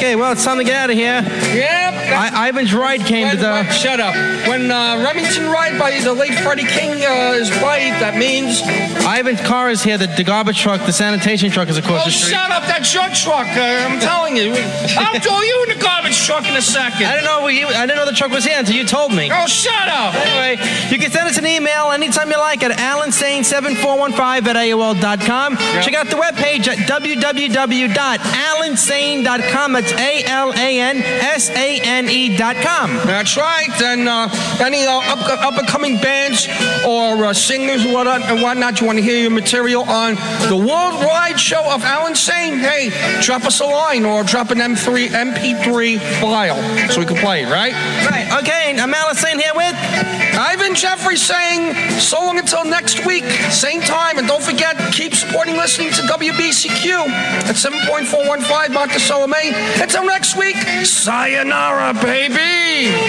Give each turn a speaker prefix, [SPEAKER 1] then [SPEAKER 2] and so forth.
[SPEAKER 1] Okay, well, it's time to get out of here.
[SPEAKER 2] Yep.
[SPEAKER 1] Ivan's ride came to the...
[SPEAKER 2] Shut up. When Remington Ride by the late Freddie King is played, that means...
[SPEAKER 1] Ivan's car is here. The garbage truck, the sanitation truck is across the street.
[SPEAKER 2] Oh, shut up. That's your truck. I'm telling you. I'll throw you in the garbage truck in a second.
[SPEAKER 1] I didn't know the truck was here until you told me.
[SPEAKER 2] Oh, shut up.
[SPEAKER 1] Anyway, you can send us an email anytime you like at alansane7415@AOL.com. Yep. Check out the webpage at www.alansane.com. That's ALANSANE.com.
[SPEAKER 2] That's right. And any up-and-coming bands or singers and whatnot, you want to hear your material on the worldwide show of Alan Sane, hey, drop us a line or drop an MP3 file so we can play it, right?
[SPEAKER 1] Right. Okay, I'm Alan Sane here with
[SPEAKER 2] Ivan Jeffrey saying so long until next week, same time. And don't forget, keep supporting listening to WBCQ at 7.415 Monte Solome. Until next week, sayonara, baby.